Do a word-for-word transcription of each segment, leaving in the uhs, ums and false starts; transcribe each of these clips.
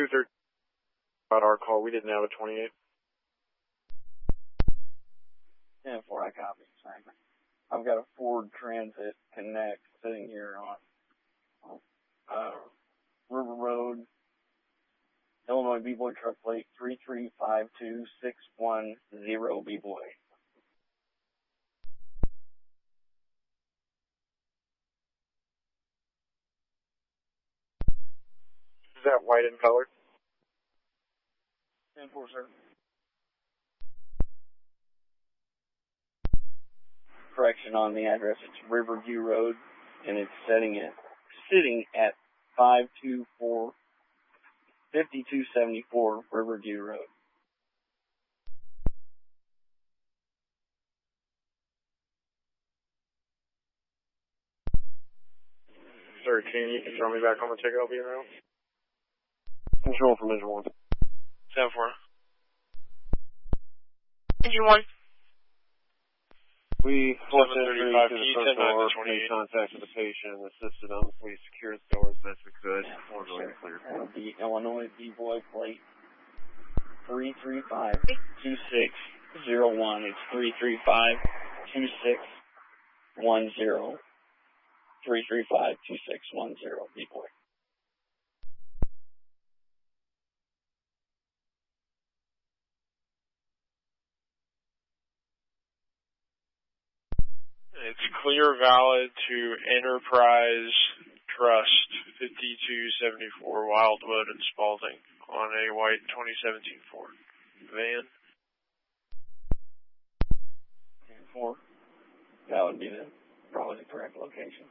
two thirteen about our call. We didn't have a twenty-eight. ten four, I copy. Simon. I've got a Ford Transit Connect sitting here on uh, River Road, Illinois B-Boy truck plate three three five two six one zero B-Boy. Is that white in color? ten four, sir. Correction on the address. It's Riverview Road, and it's setting at, sitting at five two four, five two seven four Riverview Road. Sir, can you throw me back on the ticket? I'll be around. Control from engine one. seven four. Engine one. We forced entry to the P front door, made contact with the patient, and assisted them. We secured the door as best we could. We're going clear. That'll be Illinois B-Boy plate three three five two six zero one. It's three three five two six one zero. three three five two six one zero, B-Boy. It's clear valid to Enterprise Trust fifty-two seventy-four Wildwood and Spalding on a white twenty seventeen Ford van. ten four. That would be the, probably the correct location.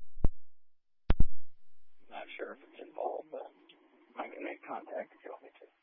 Not sure if it's involved, but I can make contact if you want me to.